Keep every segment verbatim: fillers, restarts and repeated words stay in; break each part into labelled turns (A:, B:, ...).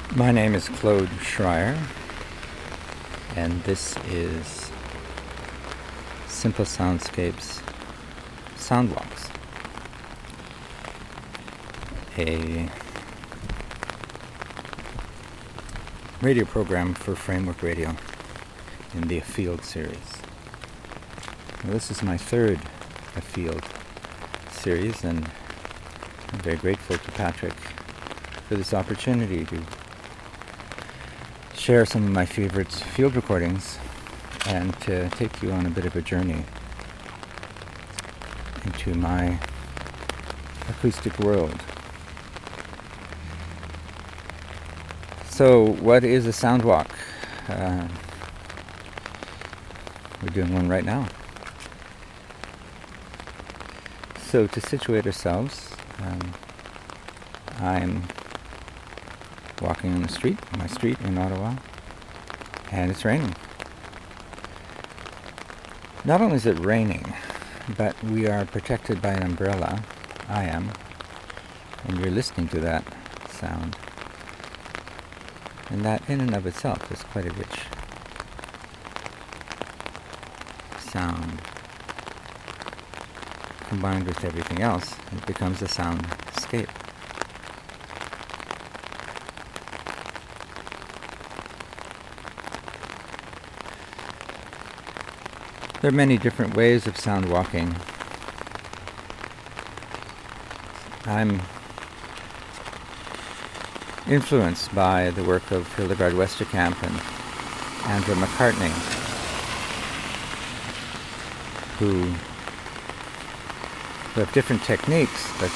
A: My name is Claude Schreier, and this is Simple Soundscapes Soundwalks, a radio program for Framework Radio in the Afield series. Now, this is my third Afield series, and I'm very grateful to Patrick for this opportunity to share some of my favorite field recordings and to take you on a bit of a journey into my acoustic world. So, what is a soundwalk? Uh, we're doing one right now. So, to situate ourselves, um, I'm walking on the street, my street in Ottawa, and it's raining. Not only is it raining, but we are protected by an umbrella. I am, and you're listening to that sound. And that in and of itself is quite a rich sound. Combined with everything else, it becomes a soundscape. There are many different ways of sound walking. I'm influenced by the work of Hildegard Westerkamp and Andrew McCartney, who, who have different techniques, but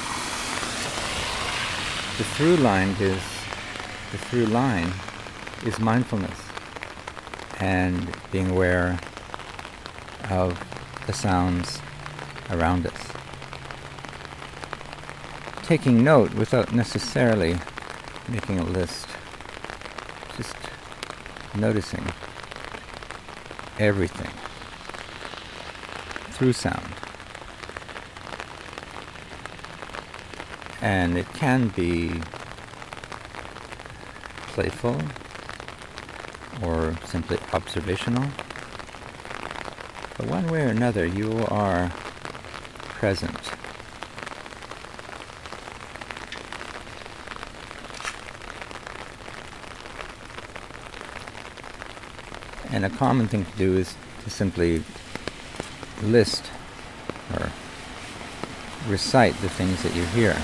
A: the through line is the through line is mindfulness and being aware of the sounds around us. Taking note without necessarily making a list. Just noticing everything through sound. And it can be playful or simply observational. But one way or another, you are present. And a common thing to do is to simply list or recite the things that you hear.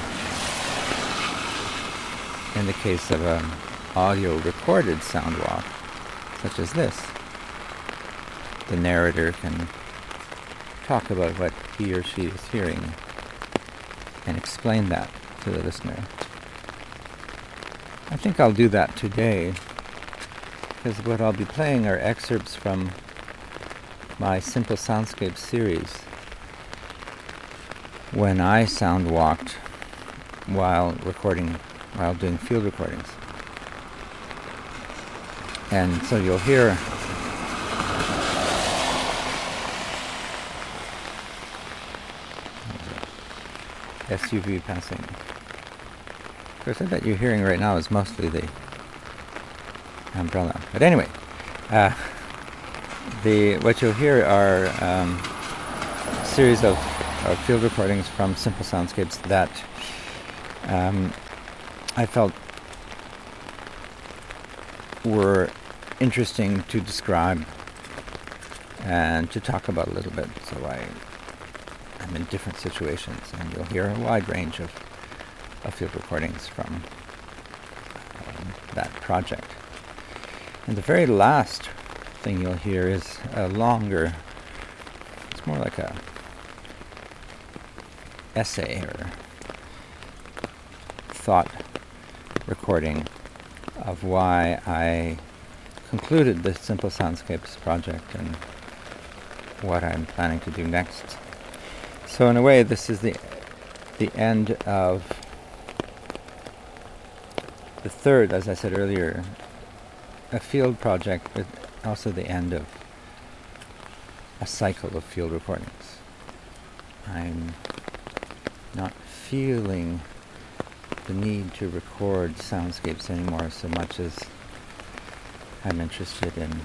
A: In the case of an audio recorded sound walk, such as this, the narrator can talk about what he or she is hearing and explain that to the listener. I think I'll do that today, because what I'll be playing are excerpts from my Simple Soundscapes series when I sound walked while recording, while doing field recordings. And so you'll hear S U V passing. Of course, I bet you're hearing right now is mostly the umbrella. But anyway, uh, the what you'll hear are um, a series of, of field recordings from Simple Soundscapes that um, I felt were interesting to describe and to talk about a little bit. So I I'm in different situations, and you'll hear a wide range of, of field recordings from um, that project. And the very last thing you'll hear is a longer, it's more like a essay or thought recording of why I concluded the Simple Soundscapes project and what I'm planning to do next. So in a way, this is the the end of the third, as I said earlier, a field project, but also the end of a cycle of field recordings. I'm not feeling the need to record record soundscapes anymore so much as I'm interested in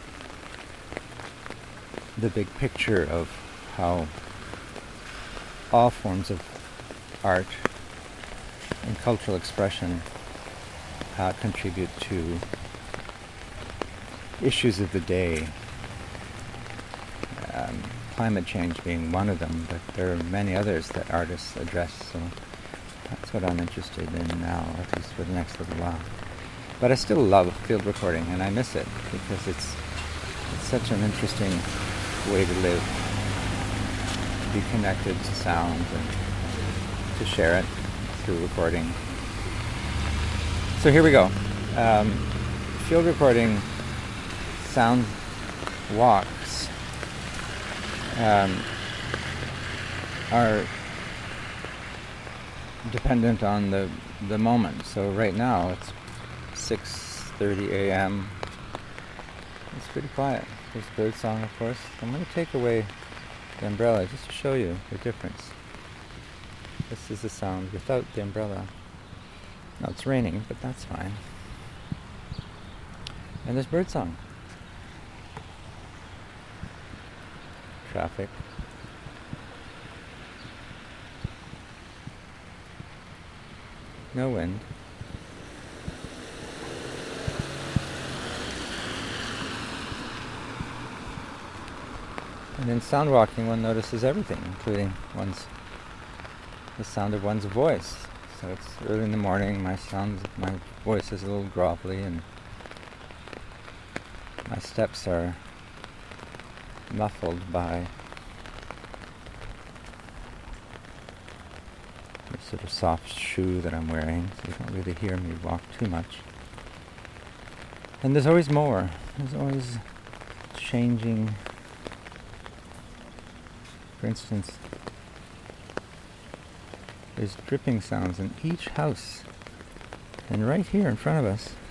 A: the big picture of how all forms of art and cultural expression uh, contribute to issues of the day. Um, climate change being one of them, but there are many others that artists address, so that's what I'm interested in now, at least for the next little while. But I still love field recording, and I miss it because it's, it's such an interesting way to live, to be connected to sound and to share it through recording. So here we go. Um, field recording sound walks um, are dependent on the the moment. So right now it's six thirty a.m. It's pretty quiet. There's bird song, of course. I'm going to take away the umbrella just to show you the difference. This is the sound without the umbrella. Now it's raining, but that's fine. And there's bird song. Traffic. No wind. And in sound walking, one notices everything, including one's the sound of one's voice. So it's early in the morning. My sound, my voice is a little grovelly, and my steps are muffled by the sort of soft shoe that I'm wearing, so you don't really hear me walk too much. And there's always more. There's always changing. For instance, there's dripping sounds in each house. And right here in front of us,